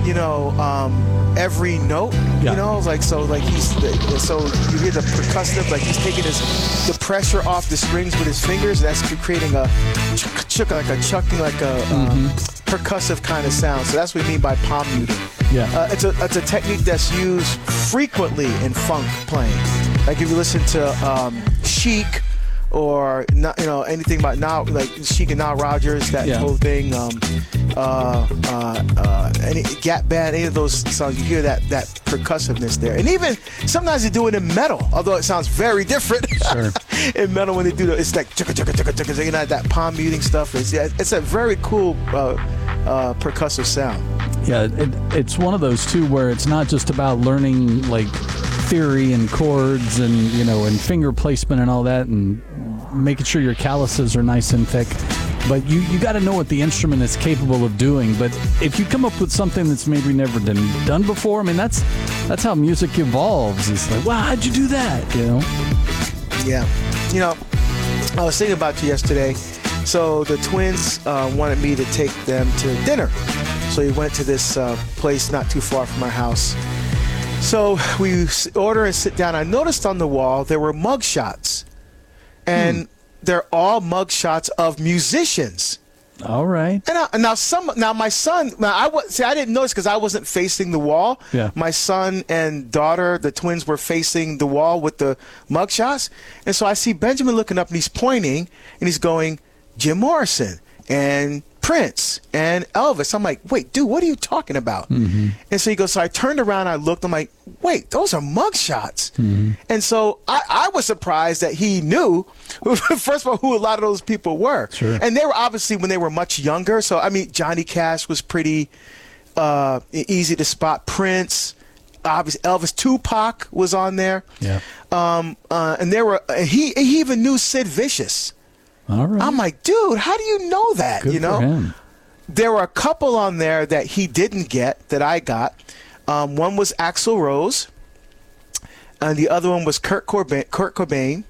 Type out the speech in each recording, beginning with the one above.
every note. Yeah. So you hear the percussive, like he's taking the pressure off the strings with his fingers. That's creating a chucking, like a percussive kind of sound. So that's what we mean by palm muting. Yeah. It's a technique that's used frequently in funk playing. Like if you listen to Chic or anything about now, like Chic and Nile Rodgers, that whole thing. Any Gap Band, any of those songs, you hear that percussiveness there. And even sometimes they do it in metal, although it sounds very different. Sure. In metal, when they do it's like that palm muting stuff. It's a very cool percussive sound. Yeah, it's one of those too where it's not just about learning like theory and chords and and finger placement and all that and making sure your calluses are nice and thick, but you got to know what the instrument is capable of doing. But if you come up with something that's maybe never been done before, I mean that's how music evolves. It's like, wow, how'd you do that? Yeah. I was thinking about you yesterday. So the twins wanted me to take them to dinner. So we went to this place not too far from our house. So we order and sit down. I noticed on the wall there were mug shots. And they're all mug shots of musicians. All right. And now my son, I didn't notice because I wasn't facing the wall. Yeah. My son and daughter, the twins, were facing the wall with the mug shots. And so I see Benjamin looking up and he's pointing and he's going, Jim Morrison and Prince and Elvis. I'm like, wait, dude, what are you talking about? Mm-hmm. And so he goes, so I turned around, I looked, I'm like, wait, those are mug shots. Mm-hmm. And so I was surprised that he knew, first of all, who a lot of those people were. Sure. And they were obviously when they were much younger. So, I mean, Johnny Cash was pretty easy to spot. Prince, obviously, Elvis, Tupac was on there. Yeah. And he even knew Sid Vicious. All right. I'm like, dude, how do you know that? Good for him. There were a couple on there that he didn't get that I got. One was Axl Rose, and the other one was Kurt Cobain.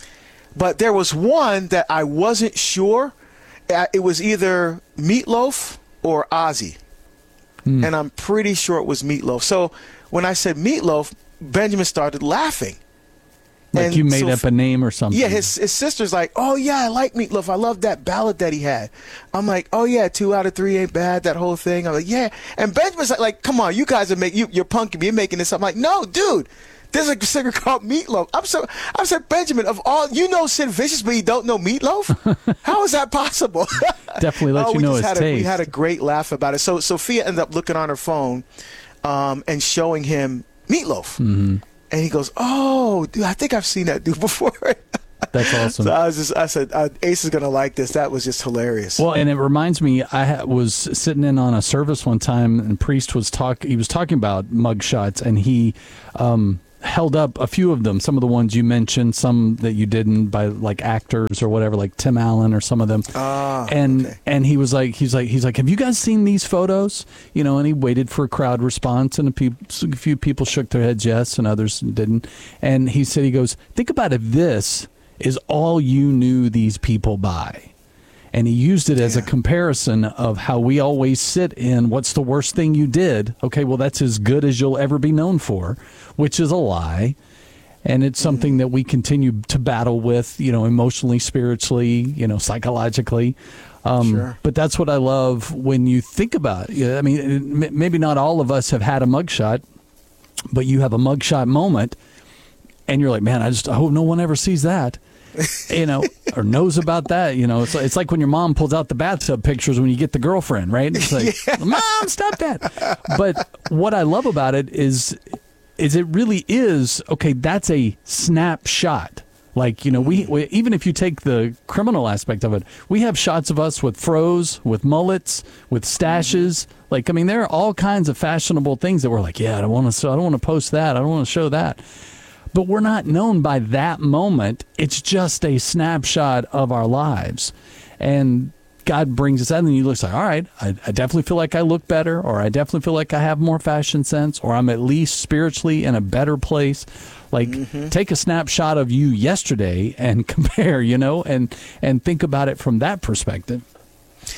But there was one that I wasn't sure. It was either Meatloaf or Ozzy, and I'm pretty sure it was Meatloaf. So when I said Meatloaf, Benjamin started laughing. Like you made up a name or something. Yeah, his sister's like, oh, yeah, I like Meatloaf. I love that ballad that he had. I'm like, oh, yeah, 2 out of 3 ain't bad, that whole thing. I'm like, yeah. And Benjamin's like, come on, you guys are you're punking me. You're making this up. I'm like, no, dude, there's a singer called Meatloaf. I said, Benjamin, of all, Sid Vicious, but you don't know Meatloaf? How is that possible? Definitely let you know his taste. We had a great laugh about it. So Sophia ended up looking on her phone and showing him Meatloaf. Mm-hmm. And he goes, oh, dude, I think I've seen that dude before. That's awesome. So I said, Ace is going to like this. That was just hilarious. Well, and it reminds me, I was sitting in on a service one time, and Priest was talking about mug shots, and he held up a few of them, some of the ones you mentioned, some that you didn't, by like actors or whatever, like Tim Allen or some of them. And he was like, he's like, have you guys seen these photos? And he waited for a crowd response, and a few people shook their heads yes, and others didn't. And he said, he goes, think about if this is all you knew these people by. And he used it as a comparison of how we always sit in what's the worst thing you did. Okay, well, that's as good as you'll ever be known for, which is a lie. And it's something that we continue to battle with, emotionally, spiritually, psychologically. Sure. But that's what I love when you think about it. I mean, maybe not all of us have had a mugshot, but you have a mugshot moment, and you're like, man, I hope no one ever sees that. Or knows about that. It's like when your mom pulls out the bathtub pictures when you get the girlfriend, right? It's like, Mom, stop that. But what I love about it is it really is, okay, that's a snapshot. Like, we even if you take the criminal aspect of it, we have shots of us with fros, with mullets, with stashes. Like, I mean, there are all kinds of fashionable things that we're like, yeah, I don't want to post that. I don't want to show that. But we're not known by that moment. It's just a snapshot of our lives. And God brings us out, and you look like, all right, I definitely feel like I look better, or I definitely feel like I have more fashion sense, or I'm at least spiritually in a better place. Like, take a snapshot of you yesterday and compare, and think about it from that perspective.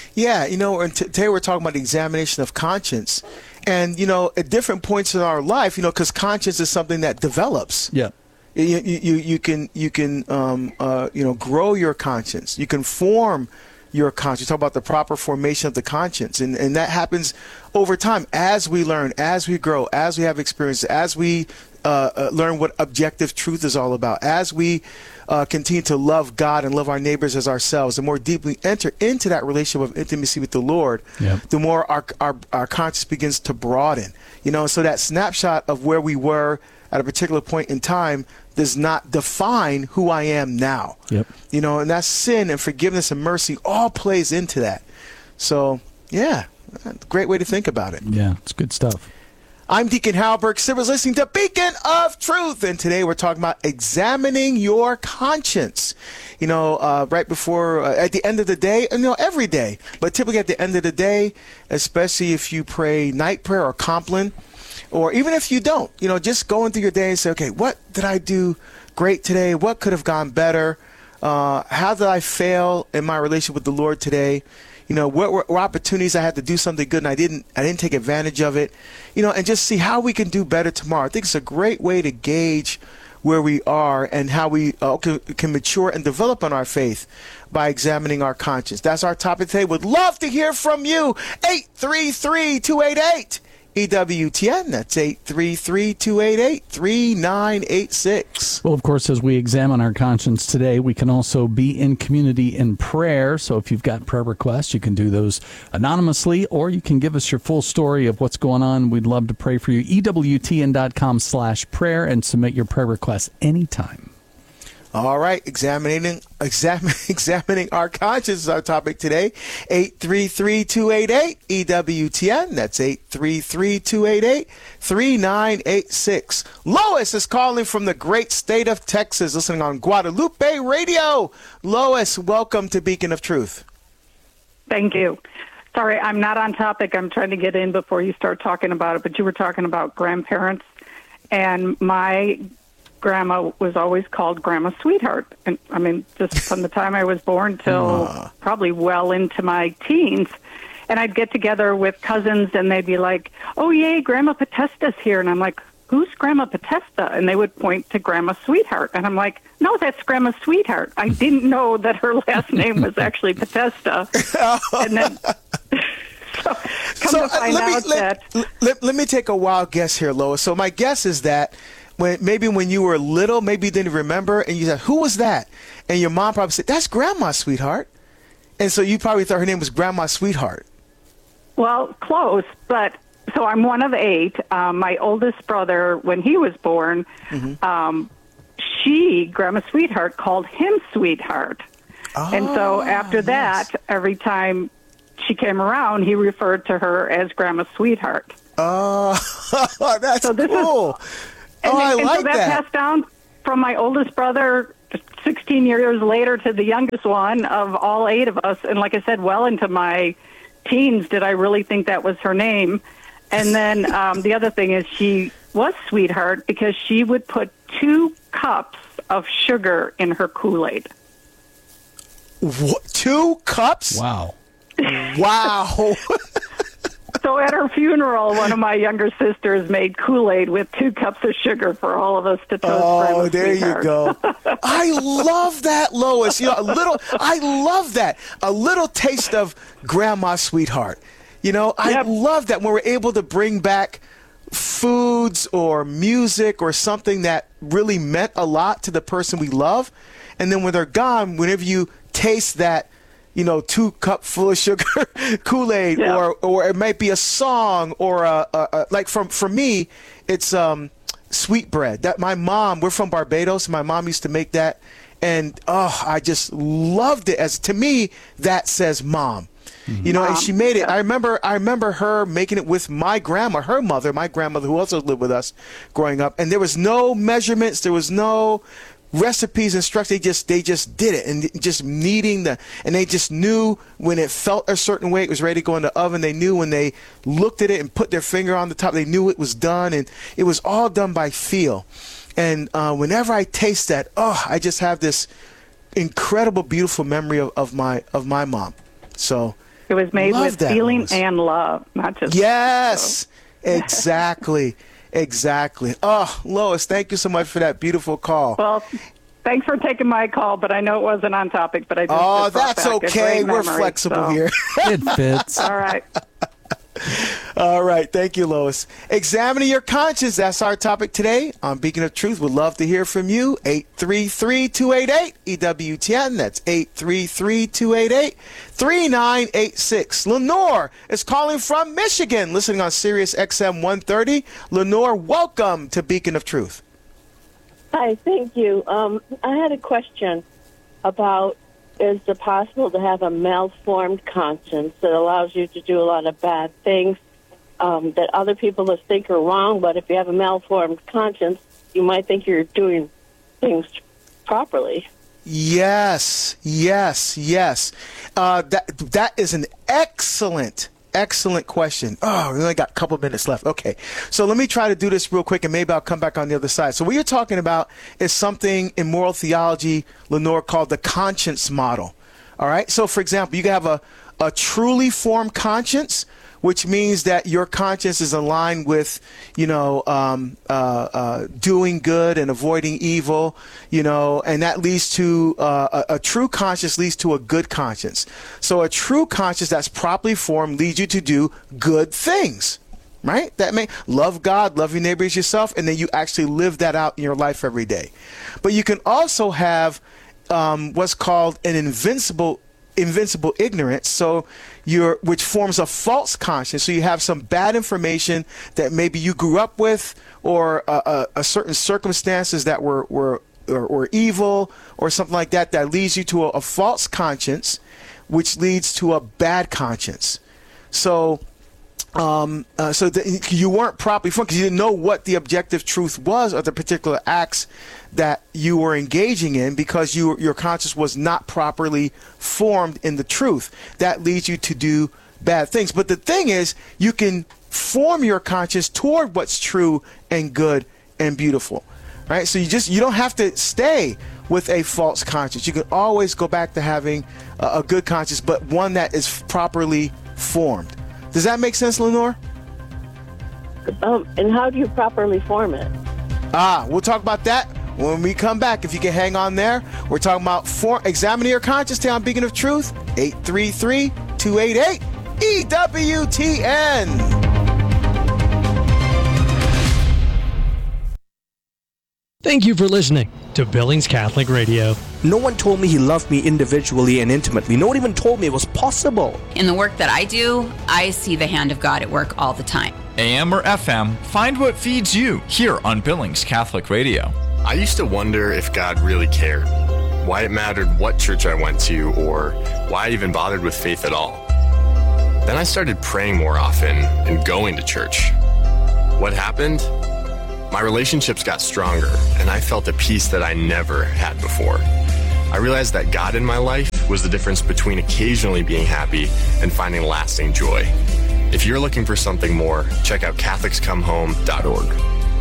Yeah, and today we're talking about the examination of conscience. And, at different points in our life, because conscience is something that develops. Yeah. You can grow your conscience. You can form your conscience. Talk about the proper formation of the conscience, and that happens over time as we learn, as we grow, as we have experience, as we learn what objective truth is all about, as we continue to love God and love our neighbors as ourselves, and more deeply enter into that relationship of intimacy with the Lord. Yep. The more our conscience begins to broaden. So that snapshot of where we were at a particular point in time does not define who I am now. Yep. And that sin and forgiveness and mercy all plays into that. So, yeah, great way to think about it. Yeah, it's good stuff. I'm Deacon Halberg. Silver's listening to Beacon of Truth, and today we're talking about examining your conscience. Right before, at the end of the day, every day, but typically at the end of the day, especially if you pray night prayer or Compline, or even if you don't, just going through your day and say, okay, what did I do great today? What could have gone better? How did I fail in my relationship with the Lord today? What were opportunities I had to do something good and I didn't take advantage of it? And just see how we can do better tomorrow. I think it's a great way to gauge where we are and how we can mature and develop on our faith by examining our conscience. That's our topic today. Would love to hear from you. 833-288. EWTN, that's 833-288-3986. Well, of course, as we examine our conscience today, we can also be in community in prayer. So if you've got prayer requests, you can do those anonymously, or you can give us your full story of what's going on. We'd love to pray for you. EWTN.com/prayer and submit your prayer requests anytime. All right, examining our conscience is our topic today. 833-288-EWTN. That's 833-288-3986. Lois is calling from the great state of Texas, listening on Guadalupe Radio. Lois, welcome to Beacon of Truth. Thank you. Sorry, I'm not on topic. I'm trying to get in before you start talking about it, but you were talking about grandparents, and my grandma was always called Grandma Sweetheart. And I mean, just from the time I was born till probably well into my teens. And I'd get together with cousins and they'd be like, oh, yay, Grandma Potesta's here. And I'm like, who's Grandma Potesta? And they would point to Grandma Sweetheart. And I'm like, no, that's Grandma Sweetheart. I didn't know that her last name was actually Potesta. And then let me take a wild guess here, Lois. So my guess is that when you were little, maybe you didn't remember, and you said, who was that? And your mom probably said, that's Grandma Sweetheart. And so you probably thought her name was Grandma Sweetheart. Well, close, but so I'm one of 8. My oldest brother, when he was born, Grandma Sweetheart, called him Sweetheart. Oh, and so after that, every time she came around, he referred to her as Grandma Sweetheart. Oh, that's cool. I like so that passed down from my oldest brother 16 years later to the youngest one of all 8 of us. And like I said, well into my teens, did I really think that was her name? And then the other thing is she was Sweetheart because she would put 2 cups of sugar in her Kool-Aid. What? 2 cups? Wow. Wow. So at her funeral, one of my younger sisters made Kool-Aid with 2 cups of sugar for all of us to toast. Oh, there you go. I love that, Lois. I love that. A little taste of Grandma Sweetheart. I love that when we're able to bring back foods or music or something that really meant a lot to the person we love. And then when they're gone, whenever you taste that, 2 cup full of sugar Kool-Aid, or it might be a song, or like for me, it's sweet bread. That we're from Barbados, and my mom used to make that, and I just loved it. To me, that says mom. Mm-hmm. And she made it. I remember her making it with my grandma, my grandmother who also lived with us growing up, and there was no measurements, there was no recipes, instructions. They just did it, and just and they just knew when it felt a certain way, it was ready to go in the oven. They knew when they looked at it and put their finger on the top, they knew it was done, and it was all done by feel. And whenever I taste that, I just have this incredible, beautiful memory of my mom. So It was made Love with that, feeling Lois. and love, not just Yes, so. exactly. Exactly. Oh, Lois, thank you so much for that beautiful call. Well, thanks for taking my call, but I know it wasn't on topic, but I just Oh, just brought that's back a okay. great We're memory, flexible so. here. It fits. All right. All right. Thank you, Lois. Examining your conscience. That's our topic today on Beacon of Truth. We'd love to hear from you. 833-288-EWTN. That's 833-288-3986. Lenore is calling from Michigan, listening on Sirius XM 130. Lenore, welcome to Beacon of Truth. Hi, thank you. I had a question about, is it possible to have a malformed conscience that allows you to do a lot of bad things that other people just think are wrong, but if you have a malformed conscience, you might think you're doing things properly? Yes. That is an excellent question. Oh, we only got a couple minutes left. Okay. So let me try to do this real quick, and maybe I'll come back on the other side. So what you're talking about is something in moral theology, Lenore, called the conscience model. All right. So, for example, you can have a truly formed conscience, which means that your conscience is aligned with, doing good and avoiding evil, and that leads to a true conscience leads to a good conscience. So a true conscience that's properly formed leads you to do good things, right? That may love God, love your neighbor as yourself, and then you actually live that out in your life every day. But you can also have what's called an invincible ignorance, which forms a false conscience. So you have some bad information that maybe you grew up with, or a certain circumstances that were evil, or something like that leads you to a false conscience, which leads to a bad conscience. So you weren't properly formed because you didn't know what the objective truth was of the particular acts that you were engaging in, because your conscience was not properly formed in the truth. That leads you to do bad things. But the thing is, you can form your conscience toward what's true and good and beautiful, right? So you don't have to stay with a false conscience. You can always go back to having a good conscience, but one that is properly formed. Does that make sense, Lenore? And how do you properly form it? We'll talk about that when we come back. If you can hang on there, we're talking about examining your conscience today on Beacon of Truth. 833-288-EWTN. Thank you for listening to Billings Catholic Radio. No one told me he loved me individually and intimately. No one even told me it was possible. In the work that I do, I see the hand of God at work all the time. AM or FM, find what feeds you here on Billings Catholic Radio. I used to wonder if God really cared, why it mattered what church I went to, or why I even bothered with faith at all. Then I started praying more often and going to church. What happened? My relationships got stronger, and I felt a peace that I never had before. I realized that God in my life was the difference between occasionally being happy and finding lasting joy. If you're looking for something more, check out CatholicsComeHome.org.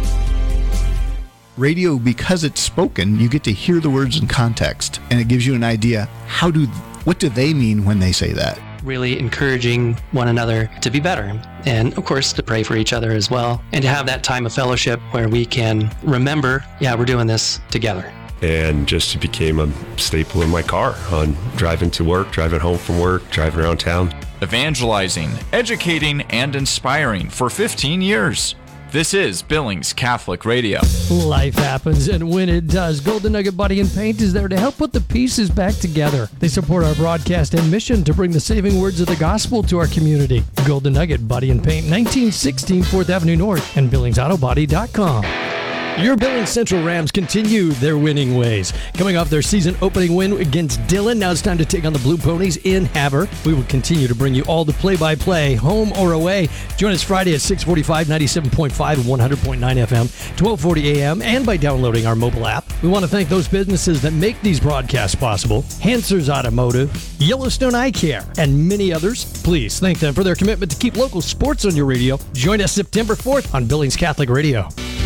Radio, because it's spoken, you get to hear the words in context, and it gives you an idea what do they mean when they say that. Really encouraging one another to be better, and of course to pray for each other as well, and to have that time of fellowship where we can remember, we're doing this together. And just it became a staple in my car on driving to work, driving home from work, driving around town. Evangelizing, educating, and inspiring for 15 years. This is Billings Catholic Radio. Life happens, and when it does, Golden Nugget Body and Paint is there to help put the pieces back together. They support our broadcast and mission to bring the saving words of the gospel to our community. Golden Nugget Body and Paint, 1916 4th Avenue North, and BillingsAutoBody.com. Your Billings Central Rams continue their winning ways. Coming off their season opening win against Dillon, now it's time to take on the Blue Ponies in Havre. We will continue to bring you all the play-by-play, home or away. Join us Friday at 6:45, 97.5 and 100.9 FM, 12:40 a.m., and by downloading our mobile app. We want to thank those businesses that make these broadcasts possible: Hansers Automotive, Yellowstone Eye Care, and many others. Please thank them for their commitment to keep local sports on your radio. Join us September 4th on Billings Catholic Radio.